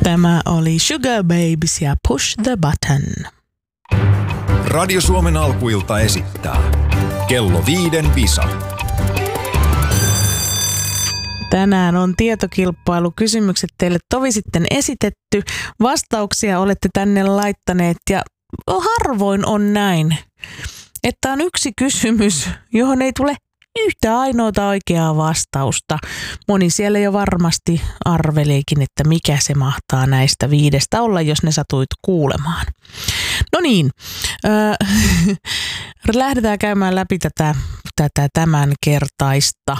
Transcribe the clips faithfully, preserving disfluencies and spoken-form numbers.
Tämä oli Sugar Babes ja Push the Button. Radio Suomen alkuilta esittää Kello viiden Visa. Tänään on tietokilpailukysymykset teille tovi sitten esitetty. Vastauksia olette tänne laittaneet ja harvoin on näin, että on yksi kysymys, johon ei tule yhtä ainoata oikeaa vastausta. Moni siellä jo varmasti arveleekin, että mikä se mahtaa näistä viidestä olla, jos ne satuit kuulemaan. No niin, äh, lähdetään käymään läpi tätä, tätä tämänkertaista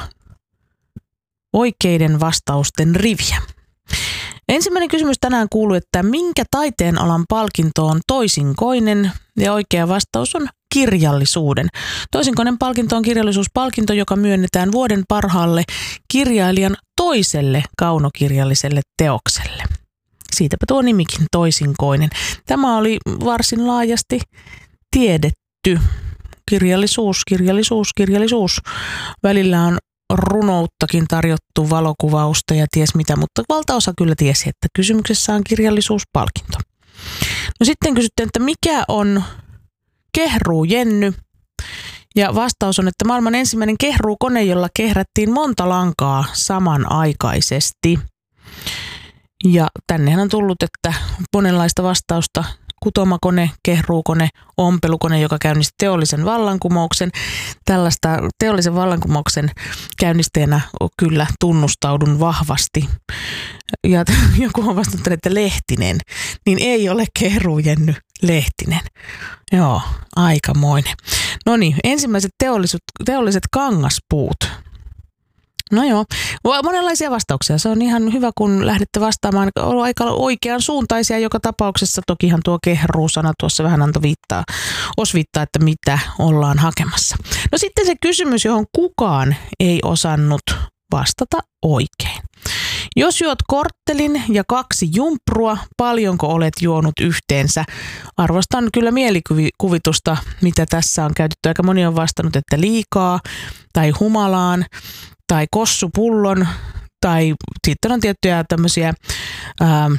oikeiden vastausten riviä. Ensimmäinen kysymys tänään kuuluu, että minkä taiteenalan palkinto on toisinkoinen, ja oikea vastaus on kirjallisuuden. Toisinkoinen palkinto on kirjallisuuspalkinto, joka myönnetään vuoden parhaalle kirjailijan toiselle kaunokirjalliselle teokselle. Siitäpä tuo nimikin toisinkoinen. Tämä oli varsin laajasti tiedetty. Kirjallisuus, kirjallisuus, kirjallisuus. Välillä on runouttakin tarjottu, valokuvausta ja ties mitä, mutta valtaosa kyllä tiesi, että kysymyksessä on kirjallisuuspalkinto. No sitten kysyttiin, että mikä on kehruujenny? Ja vastaus on, että maailman ensimmäinen kehruukone, jolla kehrättiin monta lankaa samanaikaisesti. Ja tännehän on tullut, että monenlaista vastausta: kutomakone, kehruukone, ompelukone, joka käynnisti teollisen vallankumouksen. Tällaista teollisen vallankumouksen käynnistäjänä kyllä tunnustaudun vahvasti. Ja joku on vastannut, että Lehtinen, niin ei ole kehruujenny Lehtinen. Joo, aikamoinen. No niin, ensimmäiset teolliset, teolliset kangaspuut. No joo, monenlaisia vastauksia. Se on ihan hyvä, kun lähdette vastaamaan aika oikean suuntaisia joka tapauksessa. Tokihan tuo kehruu-sana tuossa vähän antoi viittaa, osviittaa, että mitä ollaan hakemassa. No sitten se kysymys, johon kukaan ei osannut vastata oikein. Jos juot korttelin ja kaksi jumprua, paljonko olet juonut yhteensä? Arvostan kyllä mielikuvitusta, mitä tässä on käytetty. Aika moni on vastannut, että liikaa tai humalaan tai kossupullon, tai sitten on tiettyjä tämmöisiä ää,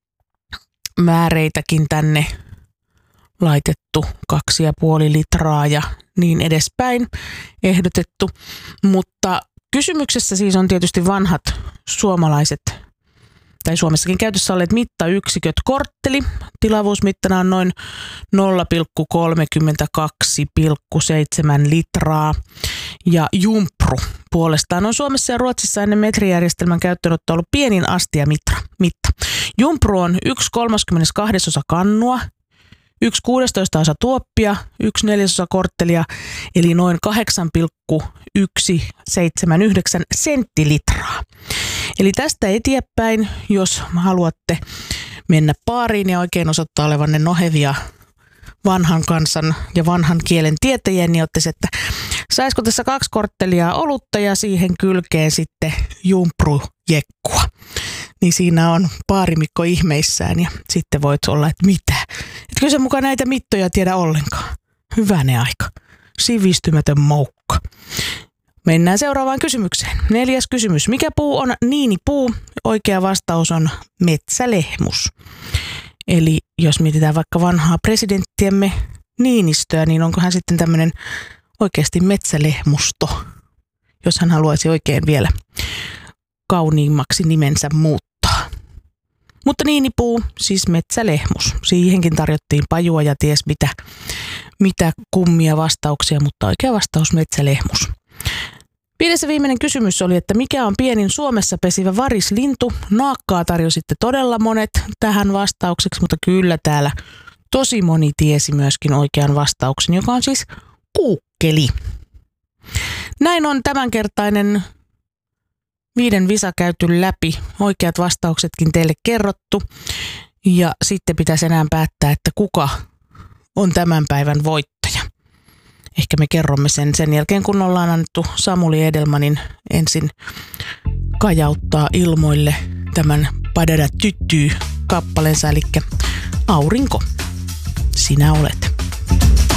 määreitäkin tänne laitettu, kaksi ja puoli litraa ja niin edespäin ehdotettu. Mutta kysymyksessä siis on tietysti vanhat suomalaiset, tai Suomessakin käytössä olleet mittayksiköt. Kortteli, tilavuusmittana on noin nolla pilkku kolmekymmentäkaksi pilkku seitsemän litraa. Ja jumpru puolestaan on Suomessa ja Ruotsissa ennen metrijärjestelmän käyttöönottoa ollut pienin astia mitra, mitta. Jumpru on yksi kolmaskymmeneskahdeksan osa kannua, yksi kuudestoista osa tuoppia, yksi neljäsosa korttelia, eli noin kahdeksan pilkku yksi seitsemän yhdeksän senttilitraa. Eli tästä eteenpäin, jos haluatte mennä baariin ja oikein osoittaa olevanne nohevia vanhan kansan ja vanhan kielen tietäjiä, niin ottaisi, että saisiko tässä kaksi korttelia olutta ja siihen kylkeen sitten jumprujekkua. Niin siinä on baarimikko ihmeissään ja sitten voit olla, että mitä. Etkö se mukaan näitä mittoja tiedä ollenkaan? Hyvänen aika. Sivistymätön moukka. Mennään seuraavaan kysymykseen. Neljäs kysymys. Mikä puu on niinipuu? Oikea vastaus on metsälehmus. Eli jos mietitään vaikka vanhaa presidenttiemme Niinistöä, niin onko hän sitten tämmöinen oikeasti metsälehmusto, jos hän haluaisi oikein vielä kauniimmaksi nimensä muuttaa. Mutta niinipuu, siis metsälehmus. Siihenkin tarjottiin pajua ja ties mitä, mitä kummia vastauksia, mutta oikea vastaus metsälehmus. Viides ja viimeinen kysymys oli, että mikä on pienin Suomessa pesivä varislintu? Naakkaa tarjositte todella monet tähän vastaukseksi, mutta kyllä täällä tosi moni tiesi myöskin oikean vastauksen, joka on siis kuukkeli. Näin on tämänkertainen viiden visa käyty läpi. Oikeat vastauksetkin teille kerrottu. Ja sitten pitäisi enää päättää, että kuka on tämän päivän voittaja. Ehkä me kerromme sen sen jälkeen, kun ollaan annettu Samuli Edelmanin ensin kajauttaa ilmoille tämän Padada tyttyy -kappaleensa, eli Aurinko, sinä olet.